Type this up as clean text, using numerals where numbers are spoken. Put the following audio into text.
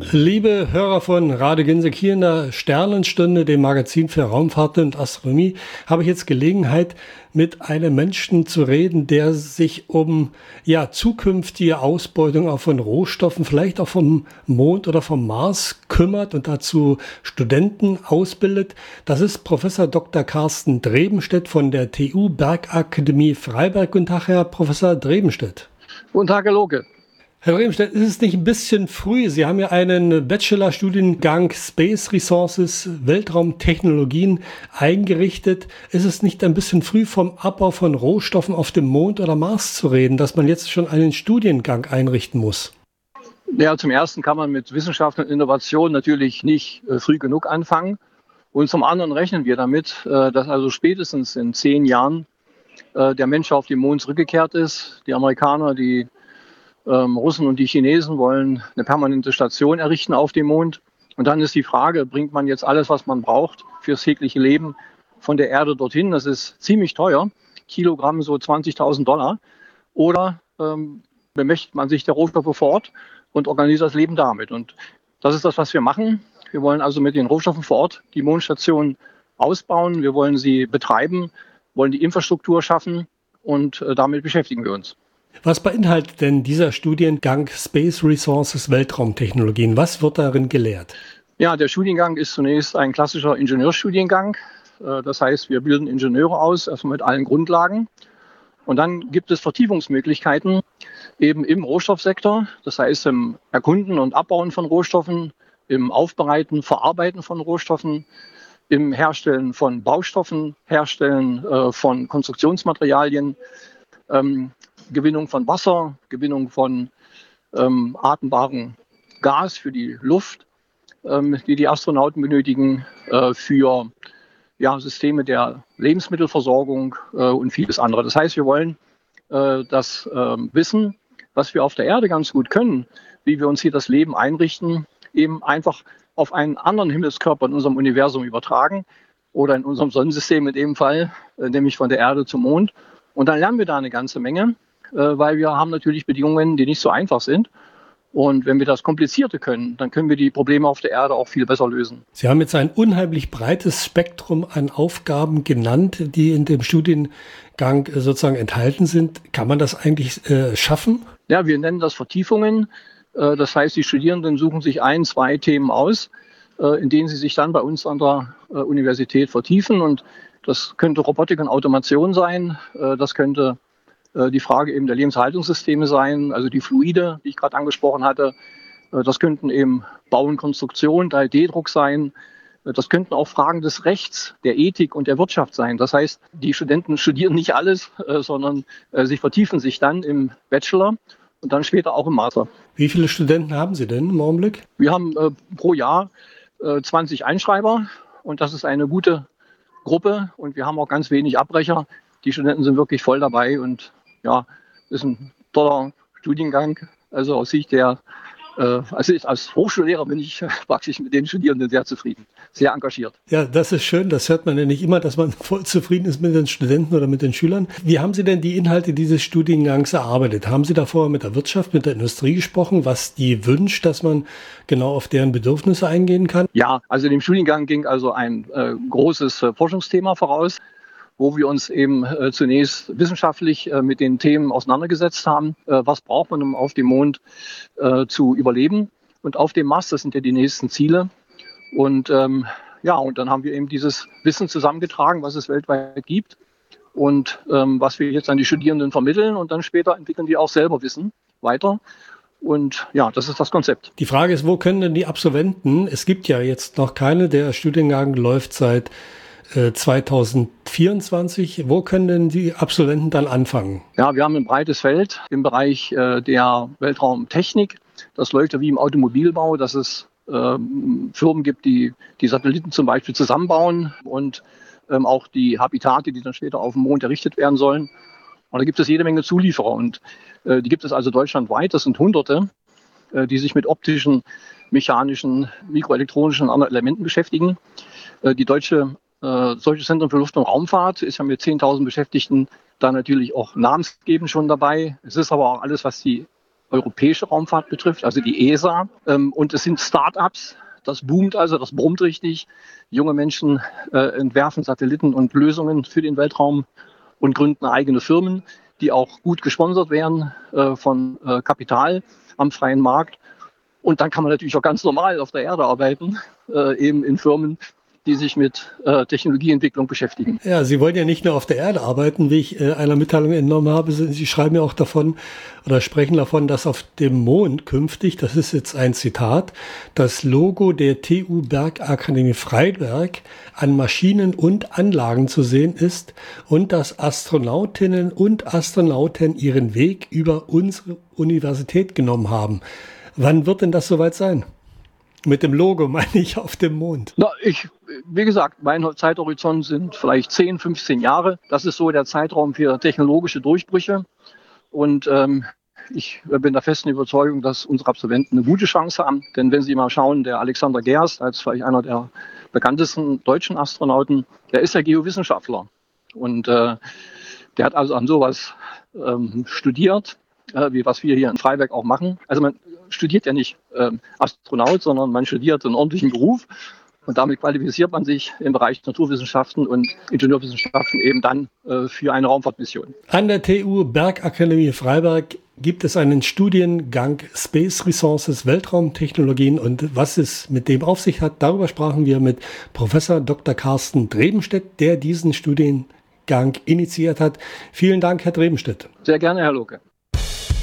Liebe Hörer von Radio Ginzek, hier in der Sternenstunde, dem Magazin für Raumfahrt und Astronomie, habe ich jetzt Gelegenheit, mit einem Menschen zu reden, der sich um zukünftige Ausbeutung auch von Rohstoffen, vielleicht auch vom Mond oder vom Mars kümmert und dazu Studenten ausbildet. Das ist Professor Dr. Carsten Drebenstedt von der TU Bergakademie Freiberg. Guten Tag, Herr Professor Drebenstedt. Guten Tag, Herr Loke. Herr Drebenstedt, ist es nicht ein bisschen früh? Sie haben ja einen Bachelorstudiengang Space Resources, Weltraumtechnologien eingerichtet. Ist es nicht ein bisschen früh, vom Abbau von Rohstoffen auf dem Mond oder Mars zu reden, dass man jetzt schon einen Studiengang einrichten muss? Ja, zum Ersten kann man mit Wissenschaft und Innovation natürlich nicht früh genug anfangen. Und zum anderen rechnen wir damit, dass also spätestens in 10 Jahren der Mensch auf den Mond zurückgekehrt ist. Die Amerikaner, die Russen und die Chinesen wollen eine permanente Station errichten auf dem Mond. Und dann ist die Frage, bringt man jetzt alles, was man braucht fürs tägliche Leben von der Erde dorthin? Das ist ziemlich teuer, Kilogramm so $20.000. Oder bemächtigt man sich der Rohstoffe vor Ort und organisiert das Leben damit? Und das ist das, was wir machen. Wir wollen also mit den Rohstoffen vor Ort die Mondstation ausbauen. Wir wollen sie betreiben, wollen die Infrastruktur schaffen und damit beschäftigen wir uns. Was beinhaltet denn dieser Studiengang Space Resources Weltraumtechnologien? Was wird darin gelehrt? Ja, der Studiengang ist zunächst ein klassischer Ingenieurstudiengang. Das heißt, wir bilden Ingenieure aus, erstmal mit allen Grundlagen. Und dann gibt es Vertiefungsmöglichkeiten eben im Rohstoffsektor. Das heißt, im Erkunden und Abbauen von Rohstoffen, im Aufbereiten, Verarbeiten von Rohstoffen, im Herstellen von Baustoffen, Herstellen von Konstruktionsmaterialien, Gewinnung von Wasser, Gewinnung von atembarem Gas für die Luft, die die Astronauten benötigen, für Systeme der Lebensmittelversorgung und vieles andere. Das heißt, wir wollen das Wissen, was wir auf der Erde ganz gut können, wie wir uns hier das Leben einrichten, eben einfach auf einen anderen Himmelskörper in unserem Universum übertragen oder in unserem Sonnensystem in dem Fall, nämlich von der Erde zum Mond. Und dann lernen wir da eine ganze Menge, weil wir haben natürlich Bedingungen, die nicht so einfach sind. Und wenn wir das Komplizierte können, dann können wir die Probleme auf der Erde auch viel besser lösen. Sie haben jetzt ein unheimlich breites Spektrum an Aufgaben genannt, die in dem Studiengang sozusagen enthalten sind. Kann man das eigentlich schaffen? Ja, wir nennen das Vertiefungen. Das heißt, die Studierenden suchen sich 1, 2 Themen aus, in denen sie sich dann bei uns an der Universität vertiefen. Und das könnte Robotik und Automation sein. Das könnte die Frage eben der Lebenshaltungssysteme sein, also die Fluide, die ich gerade angesprochen hatte. Das könnten eben Bau und Konstruktion, 3D-Druck sein. Das könnten auch Fragen des Rechts, der Ethik und der Wirtschaft sein. Das heißt, die Studenten studieren nicht alles, sondern sie vertiefen sich dann im Bachelor und dann später auch im Master. Wie viele Studenten haben Sie denn im Augenblick? Wir haben pro Jahr 20 Einschreiber und das ist eine gute Gruppe und wir haben auch ganz wenig Abbrecher. Die Studenten sind wirklich voll dabei und ja, ist ein toller Studiengang. Also aus Sicht der, als Hochschullehrer bin ich praktisch mit den Studierenden sehr zufrieden, sehr engagiert. Ja, das ist schön. Das hört man ja nicht immer, dass man voll zufrieden ist mit den Studenten oder mit den Schülern. Wie haben Sie denn die Inhalte dieses Studiengangs erarbeitet? Haben Sie davor mit der Wirtschaft, mit der Industrie gesprochen, was die wünscht, dass man genau auf deren Bedürfnisse eingehen kann? Ja, also dem Studiengang ging also ein großes Forschungsthema voraus, wo wir uns eben zunächst wissenschaftlich mit den Themen auseinandergesetzt haben. Was braucht man, um auf dem Mond zu überleben? Und auf dem Mars, das sind ja die nächsten Ziele. Und und dann haben wir eben dieses Wissen zusammengetragen, was es weltweit gibt und was wir jetzt an die Studierenden vermitteln. Und dann später entwickeln die auch selber Wissen weiter. Und ja, das ist das Konzept. Die Frage ist, wo können denn die Absolventen, es gibt ja jetzt noch keine, der Studiengang läuft seit 2024. Wo können denn die Absolventen dann anfangen? Ja, wir haben ein breites Feld im Bereich der Weltraumtechnik. Das läuft ja wie im Automobilbau, dass es Firmen gibt, die Satelliten zum Beispiel zusammenbauen und auch die Habitate, die dann später auf dem Mond errichtet werden sollen. Und da gibt es jede Menge Zulieferer und die gibt es also deutschlandweit. Das sind Hunderte, die sich mit optischen, mechanischen, mikroelektronischen und anderen Elementen beschäftigen. Die deutsche Deutsches Zentrum für Luft- und Raumfahrt ist ja mit 10.000 Beschäftigten da natürlich auch namensgebend schon dabei. Es ist aber auch alles, was die europäische Raumfahrt betrifft, also die ESA. Und es sind Start-ups. Das boomt also, das brummt richtig. Junge Menschen entwerfen Satelliten und Lösungen für den Weltraum und gründen eigene Firmen, die auch gut gesponsert werden von Kapital am freien Markt. Und dann kann man natürlich auch ganz normal auf der Erde arbeiten, eben in Firmen, die sich mit Technologieentwicklung beschäftigen. Ja, Sie wollen ja nicht nur auf der Erde arbeiten, wie ich einer Mitteilung entnommen habe. Sie schreiben ja auch davon oder sprechen davon, dass auf dem Mond künftig, das ist jetzt ein Zitat, das Logo der TU Bergakademie Freiberg an Maschinen und Anlagen zu sehen ist und dass Astronautinnen und Astronauten ihren Weg über unsere Universität genommen haben. Wann wird denn das soweit sein? Mit dem Logo meine ich auf dem Mond. Na, wie gesagt, mein Zeithorizont sind vielleicht 10, 15 Jahre. Das ist so der Zeitraum für technologische Durchbrüche. Und ich bin der festen Überzeugung, dass unsere Absolventen eine gute Chance haben. Denn wenn Sie mal schauen, der Alexander Gerst, als vielleicht einer der bekanntesten deutschen Astronauten, der ist ja Geowissenschaftler. Und der hat also an sowas studiert, wie was wir hier in Freiberg auch machen. Also man studiert ja nicht Astronaut, sondern man studiert einen ordentlichen Beruf. Und damit qualifiziert man sich im Bereich Naturwissenschaften und Ingenieurwissenschaften eben dann für eine Raumfahrtmission. An der TU Bergakademie Freiberg gibt es einen Studiengang Space Resources Weltraumtechnologien und was es mit dem auf sich hat, darüber sprachen wir mit Professor Dr. Carsten Drebenstedt, der diesen Studiengang initiiert hat. Vielen Dank, Herr Drebenstedt. Sehr gerne, Herr Loke.